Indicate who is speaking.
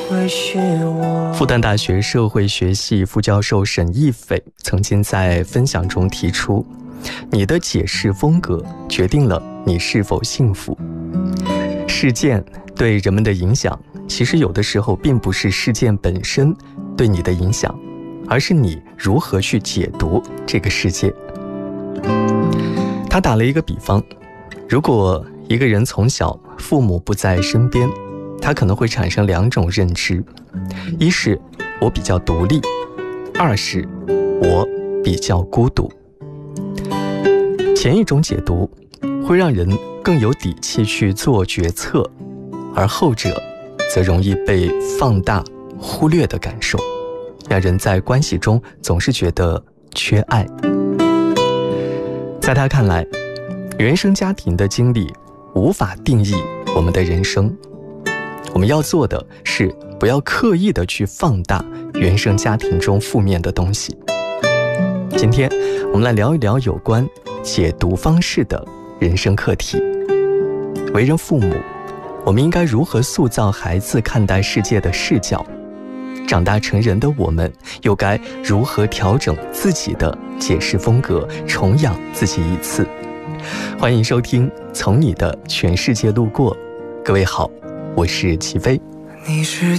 Speaker 1: 复旦大学社会学系副教授沈亦斐曾经在分享中提出，你的解释风格决定了你是否幸福。事件对人们的影响，其实有的时候并不是事件本身对你的影响，而是你如何去解读这个世界。他打了一个比方，如果一个人从小父母不在身边，他可能会产生两种认知，一是我比较独立，二是我比较孤独。前一种解读会让人更有底气去做决策，而后者则容易被放大忽略的感受，让人在关系中总是觉得缺爱。在他看来，原生家庭的经历无法定义我们的人生，我们要做的是不要刻意的去放大原生家庭中负面的东西。今天我们来聊一聊有关解读方式的人生课题。为人父母，我们应该如何塑造孩子看待世界的视角？长大成人的我们又该如何调整自己的解释风格，重养自己一次？欢迎收听《从你的全世界路过》。各位好，我是齐飞。
Speaker 2: 你是